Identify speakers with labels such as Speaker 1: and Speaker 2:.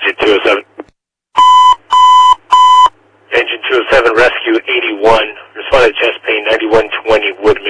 Speaker 1: Engine 207. Engine 207, rescue 81. Responded chest pain 9120 Woodland.